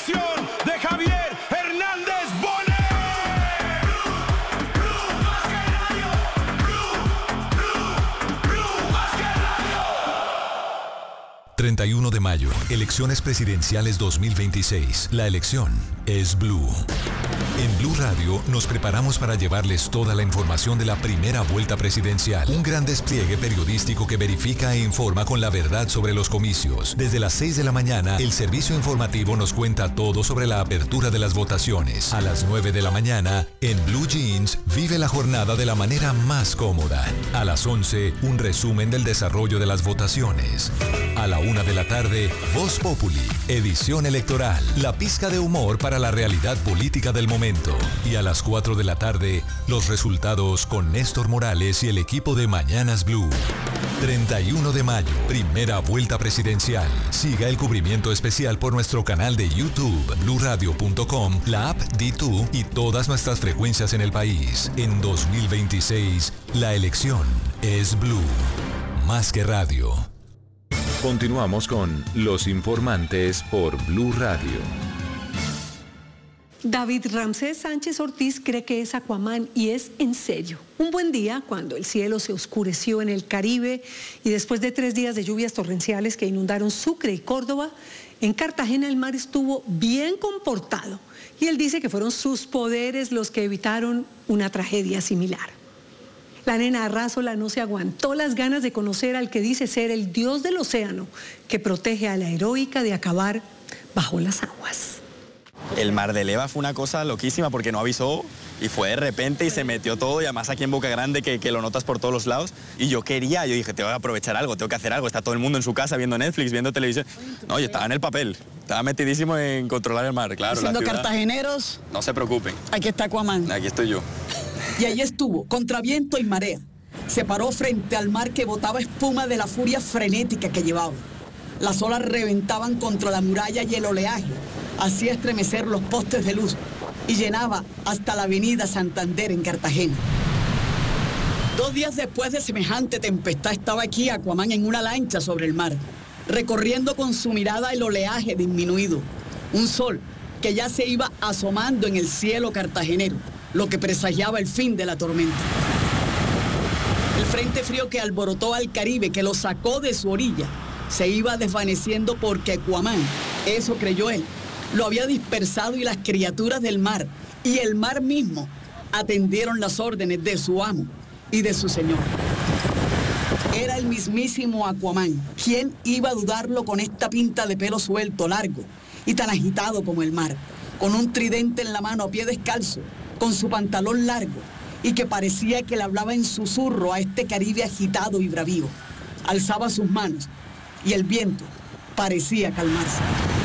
dirección de Javier Hernández Bonet. 31 de mayo, elecciones presidenciales 2026. La elección es Blue. En Blue Radio nos preparamos para llevarles toda la información de la primera vuelta presidencial. Un gran despliegue periodístico que verifica e informa con la verdad sobre los comicios. Desde las 6 de la mañana, el servicio informativo nos cuenta todo sobre la apertura de las votaciones. A las 9 de la mañana, en Blue Jeans, vive la jornada de la manera más cómoda. A las 11, un resumen del desarrollo de las votaciones. A la 1 de la tarde, Voz Populi, edición electoral, la pizca de humor para la realidad política del momento. Y a las 4 de la tarde, los resultados con Néstor Morales y el equipo de Mañanas Blue. 31 de mayo, primera vuelta presidencial. Siga el cubrimiento especial por nuestro canal de YouTube, bluradio.com, la app D2 y todas nuestras frecuencias en el país. En 2026, la elección es Blue. Más que radio. Continuamos con Los Informantes por Blue Radio. David Ramsés Sánchez Ortiz cree que es Aquaman y es en serio. Un buen día cuando el cielo se oscureció en el Caribe y después de 3 días de lluvias torrenciales que inundaron Sucre y Córdoba, en Cartagena el mar estuvo bien comportado y él dice que fueron sus poderes los que evitaron una tragedia similar. La nena Arrázola no se aguantó las ganas de conocer al que dice ser el dios del océano que protege a la heroica de acabar bajo las aguas. El mar de Leva fue una cosa loquísima porque no avisó y fue de repente y se metió todo y además aquí en Boca Grande que lo notas por todos los lados y yo dije, tengo que aprovechar algo, tengo que hacer algo, está todo el mundo en su casa viendo Netflix, viendo televisión. No, yo estaba en el papel, estaba metidísimo en controlar el mar, claro. Siendo la ciudad, cartageneros, no se preocupen. aquí está Aquaman. Aquí estoy yo. Y allí estuvo, contra viento y marea. Se paró frente al mar que botaba espuma de la furia frenética que llevaba. Las olas reventaban contra la muralla y el oleaje hacía estremecer los postes de luz y llenaba hasta la avenida Santander en Cartagena. 2 días después de semejante tempestad estaba aquí Aquaman en una lancha sobre el mar, recorriendo con su mirada el oleaje disminuido. Un sol que ya se iba asomando en el cielo cartagenero, lo que presagiaba el fin de la tormenta. El frente frío que alborotó al Caribe, que lo sacó de su orilla, se iba desvaneciendo porque Aquaman, eso creyó él, lo había dispersado y las criaturas del mar y el mar mismo atendieron las órdenes de su amo y de su señor. Era el mismísimo Aquaman. ¿Quién iba a dudarlo con esta pinta de pelo suelto, largo y tan agitado como el mar, con un tridente en la mano a pie descalzo, con su pantalón largo y que parecía que le hablaba en susurro a este Caribe agitado y bravío? Alzaba sus manos y el viento parecía calmarse.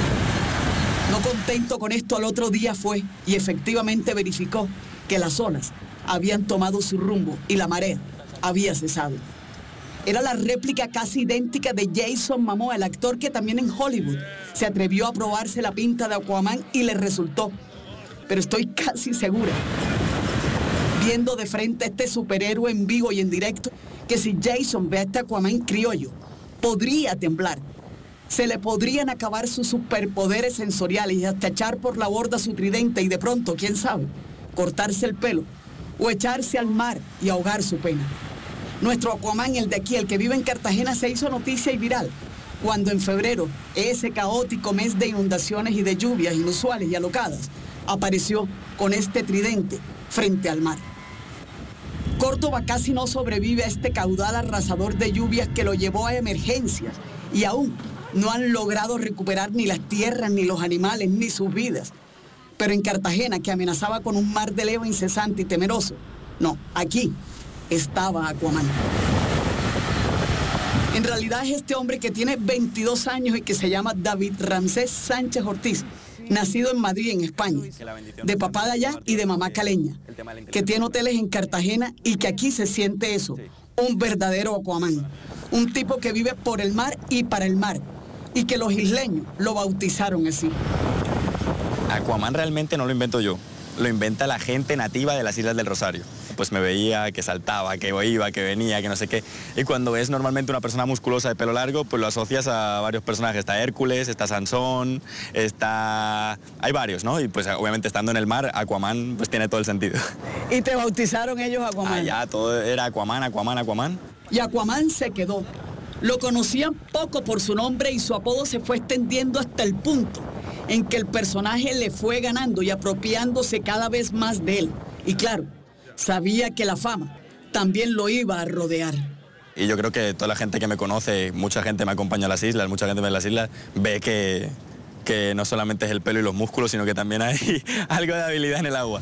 No contento con esto, al otro día fue y efectivamente verificó que las olas habían tomado su rumbo y la marea había cesado. Era la réplica casi idéntica de Jason Momoa, el actor que también en Hollywood se atrevió a probarse la pinta de Aquaman y le resultó. Pero estoy casi segura, viendo de frente a este superhéroe en vivo y en directo, que si Jason ve a este Aquaman criollo, podría temblar. Se le podrían acabar sus superpoderes sensoriales y hasta echar por la borda su tridente y de pronto, quién sabe, cortarse el pelo o echarse al mar y ahogar su pena. Nuestro Aquaman, el de aquí, el que vive en Cartagena, se hizo noticia y viral cuando en febrero, ese caótico mes de inundaciones y de lluvias inusuales y alocadas, apareció con este tridente frente al mar. Córdoba casi no sobrevive a este caudal arrasador de lluvias que lo llevó a emergencias y aún no han logrado recuperar ni las tierras, ni los animales, ni sus vidas. Pero en Cartagena, que amenazaba con un mar de leva incesante y temeroso, no, aquí estaba Aquaman. En realidad es este hombre que tiene 22 años y que se llama David Ramsés Sánchez Ortiz, nacido en Madrid, en España, de papá de allá y de mamá caleña, que tiene hoteles en Cartagena y que aquí se siente eso, un verdadero Aquaman, un tipo que vive por el mar y para el mar, y que los isleños lo bautizaron así. Aquaman realmente no lo invento yo. lo inventa la gente nativa de las Islas del Rosario. Pues me veía que saltaba, que iba, que venía, que no sé qué. Y cuando ves normalmente una persona musculosa de pelo largo, pues lo asocias a varios personajes. Está Hércules, está Sansón, hay varios, ¿no? Y pues obviamente estando en el mar, Aquaman pues tiene todo el sentido. ¿Y te bautizaron ellos Aquaman? Allá todo era Aquaman, Aquaman, Aquaman. Y Aquaman se quedó. Lo conocían poco por su nombre y su apodo se fue extendiendo hasta el punto en que el personaje le fue ganando y apropiándose cada vez más de él. Y claro, sabía que la fama también lo iba a rodear. Y yo creo que toda la gente que me conoce, mucha gente me acompaña a las islas, mucha gente ve las islas, ve que no solamente es el pelo y los músculos, sino que también hay algo de habilidad en el agua.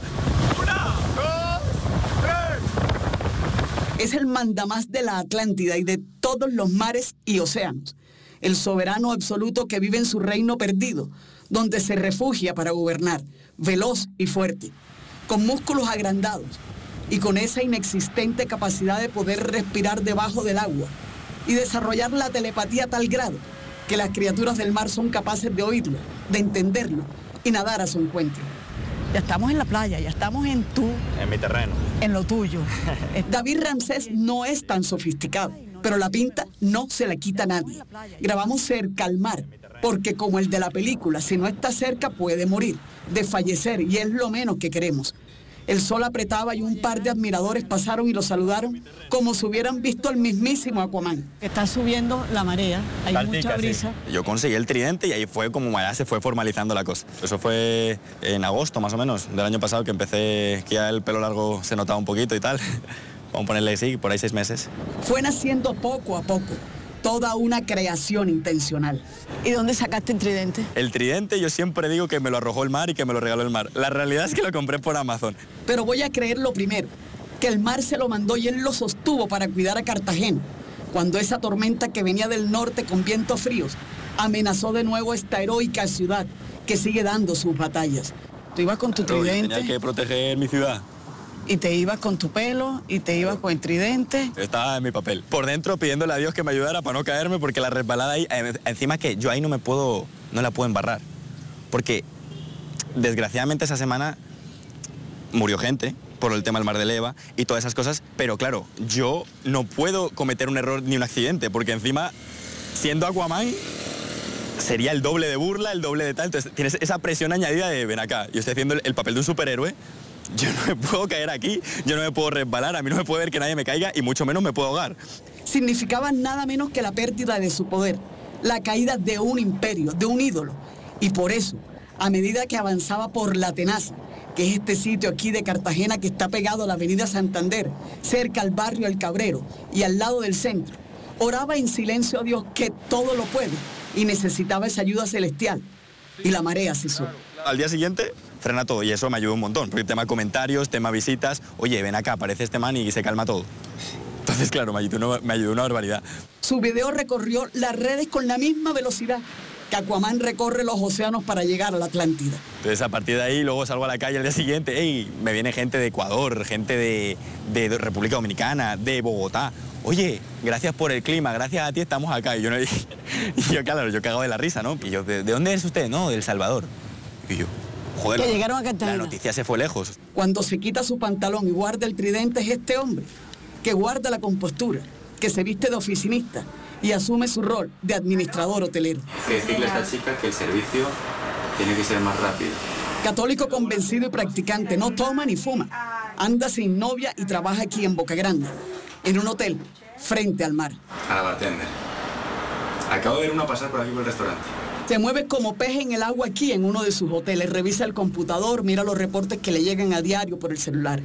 Es el mandamás de la Atlántida y de todos los mares y océanos. El soberano absoluto que vive en su reino perdido, donde se refugia para gobernar, veloz y fuerte, con músculos agrandados y con esa inexistente capacidad de poder respirar debajo del agua y desarrollar la telepatía a tal grado que las criaturas del mar son capaces de oírlo, de entenderlo y nadar a su encuentro. Ya estamos en la playa, ya estamos en mi terreno. En lo tuyo. David Ramsés no es tan sofisticado, pero la pinta no se la quita a nadie. Grabamos cerca al mar, porque como el de la película, si no está cerca puede morir, desfallecer, y es lo menos que queremos. El sol apretaba y un par de admiradores pasaron y lo saludaron como si hubieran visto al mismísimo Aquaman. Está subiendo la marea, hay mucha brisa. Sí. Yo conseguí el tridente y ahí fue como ya se fue formalizando la cosa. Eso fue en agosto más o menos del año pasado que empecé, que ya el pelo largo se notaba un poquito y tal. Vamos a ponerle así, por ahí 6 meses. Fue naciendo poco a poco. Toda una creación intencional. ¿Y dónde sacaste el tridente? El tridente yo siempre digo que me lo arrojó el mar y que me lo regaló el mar. La realidad es que lo compré por Amazon. Pero voy a creer lo primero, que el mar se lo mandó y él lo sostuvo para cuidar a Cartagena, cuando esa tormenta que venía del norte con vientos fríos amenazó de nuevo esta heroica ciudad que sigue dando sus batallas. Tú ibas con tu tridente. Tenía que proteger mi ciudad. Y te ibas con tu pelo, y te ibas con el tridente. Estaba en mi papel. Por dentro pidiéndole a Dios que me ayudara para no caerme, porque la resbalada ahí, encima que yo ahí no la puedo embarrar. Porque desgraciadamente esa semana murió gente por el tema del mar de Leva y todas esas cosas, pero claro, yo no puedo cometer un error ni un accidente, porque encima, siendo Aquaman, sería el doble de burla, el doble de tal. Entonces tienes esa presión añadida de, ven acá, yo estoy haciendo el papel de un superhéroe. Yo no me puedo caer aquí, yo no me puedo resbalar, a mí no me puede ver que nadie me caiga y mucho menos me puedo ahogar. Significaba nada menos que la pérdida de su poder, la caída de un imperio, de un ídolo. Y por eso, a medida que avanzaba por La Tenaza, que es este sitio aquí de Cartagena que está pegado a la avenida Santander, cerca al barrio El Cabrero y al lado del centro, oraba en silencio a Dios que todo lo puede y necesitaba esa ayuda celestial. Y la marea cesó. Al día siguiente frena todo y eso me ayudó un montón, porque tema comentarios, tema visitas, oye, ven acá, aparece este man y se calma todo. Entonces, claro, me ayudó una barbaridad. Su video recorrió las redes con la misma velocidad que Aquaman recorre los océanos para llegar a la Atlántida. Entonces, a partir de ahí, luego salgo a la calle al día siguiente, hey, me viene gente de Ecuador, gente de República Dominicana, de Bogotá. Oye, gracias por el clima, gracias a ti estamos acá. Y yo claro, yo cagado de la risa, ¿no? Y yo, ¿de dónde es usted? No, de El Salvador. Y yo, joder, que llegaron a Cartagena. La noticia se fue lejos. Cuando se quita su pantalón y guarda el tridente es este hombre, que guarda la compostura, que se viste de oficinista y asume su rol de administrador hotelero. Que decirle a esta chica que el servicio tiene que ser más rápido. Católico convencido y practicante, no toma ni fuma, anda sin novia y trabaja aquí en Boca Grande, en un hotel frente al mar. A la bartender. Acabo de ver una pasar por aquí por el restaurante. Se mueve como pez en el agua aquí en uno de sus hoteles, revisa el computador, mira los reportes que le llegan a diario por el celular.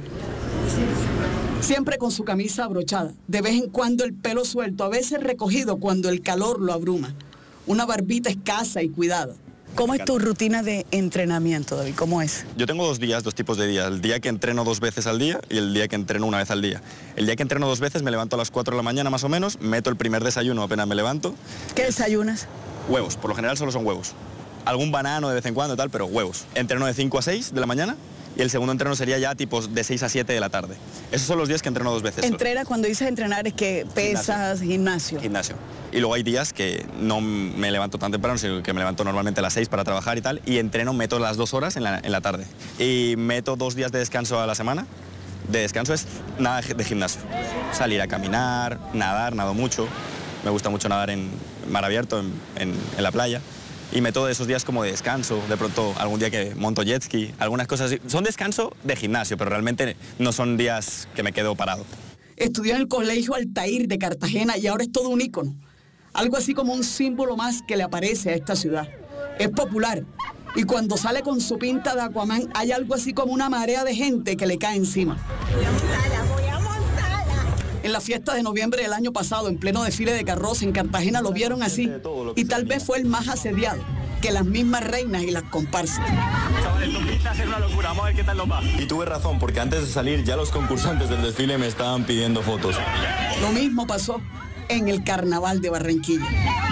Siempre con su camisa abrochada, de vez en cuando el pelo suelto, a veces recogido cuando el calor lo abruma. Una barbita escasa y cuidada. ¿Cómo es tu rutina de entrenamiento, David? ¿Cómo es? Yo tengo 2 días, 2 tipos de días. El día que entreno 2 veces al día y el día que entreno 1 vez al día. El día que entreno 2 veces me levanto a las 4 de la mañana más o menos, meto el primer desayuno apenas me levanto. ¿Qué desayunas? Huevos, por lo general solo son huevos. Algún banano de vez en cuando y tal, pero huevos. Entreno de 5 a 6 de la mañana y el segundo entreno sería ya tipo de 6 a 7 de la tarde. Esos son los días que entreno 2 veces. Entrena, cuando dices entrenar, es que pesas, gimnasio. Y luego hay días que no me levanto tan temprano, sino que me levanto normalmente a las 6 para trabajar y tal, y entreno, meto las 2 horas en la tarde. Y meto 2 días de descanso a la semana. De descanso es nada de gimnasio. Salir a caminar, nado mucho. Me gusta mucho nadar en mar abierto, en la playa. Y meto esos días como de descanso, de pronto algún día que monto jet ski, algunas cosas así. Son descanso de gimnasio, pero realmente no son días que me quedo parado. Estudió en el Colegio Altair de Cartagena y ahora es todo un ícono. Algo así como un símbolo más que le aparece a esta ciudad. Es popular y cuando sale con su pinta de Aquaman hay algo así como una marea de gente que le cae encima. Voy a montarla. En la fiesta de noviembre del año pasado, en pleno desfile de carroza en Cartagena, lo vieron así. Y tal vez fue el más asediado que las mismas reinas y las comparsas. Chavales, nos pinta ser una locura, vamos a ver qué tal nos va. Y tuve razón, porque antes de salir ya los concursantes del desfile me estaban pidiendo fotos. Lo mismo pasó en el Carnaval de Barranquilla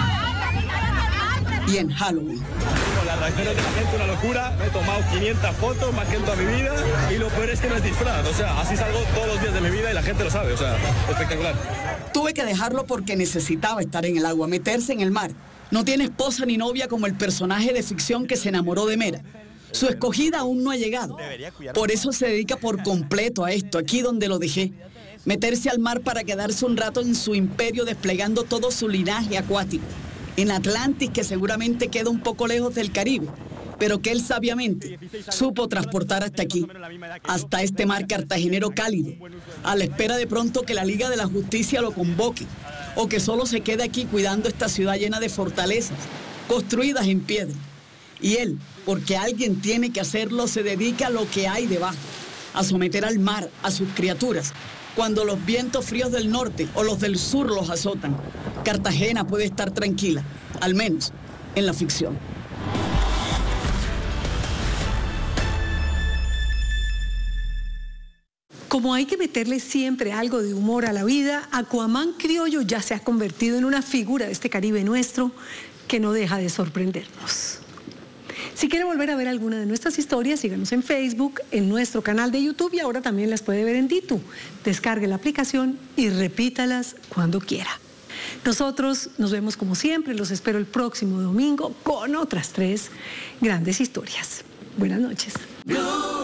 y en Halloween. Las reacciones de la gente, una locura. Me he tomado 500 fotos, más que en toda mi vida. Y lo peor es que no es disfraz. O sea, así salgo todos los días de mi vida y la gente lo sabe. O sea, espectacular. Tuve que dejarlo porque necesitaba estar en el agua, meterse en el mar. No tiene esposa ni novia como el personaje de ficción que se enamoró de Mera. Su escogida aún no ha llegado. Por eso se dedica por completo a esto, aquí donde lo dejé. Meterse al mar para quedarse un rato en su imperio desplegando todo su linaje acuático. En Atlantis, que seguramente queda un poco lejos del Caribe, pero que él sabiamente supo transportar hasta aquí, hasta este mar cartagenero cálido, a la espera de pronto que la Liga de la Justicia lo convoque, o que solo se quede aquí cuidando esta ciudad llena de fortalezas, construidas en piedra. Y él, porque alguien tiene que hacerlo, se dedica a lo que hay debajo, a someter al mar, a sus criaturas, cuando los vientos fríos del norte o los del sur los azotan. Cartagena puede estar tranquila, al menos en la ficción. Como hay que meterle siempre algo de humor a la vida, Aquaman criollo ya se ha convertido en una figura de este Caribe nuestro que no deja de sorprendernos. Si quiere volver a ver alguna de nuestras historias, síganos en Facebook, en nuestro canal de YouTube y ahora también las puede ver en Ditu. Descargue la aplicación y repítalas cuando quiera. Nosotros nos vemos como siempre, los espero el próximo domingo con otras 3 grandes historias. Buenas noches.